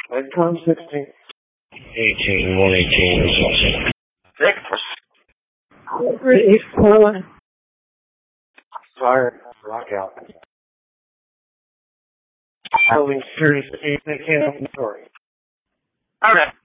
Icon 16. 18, 118 is also. 6. 841. Fire, rock out. Building 38, they can't open the door. Okay.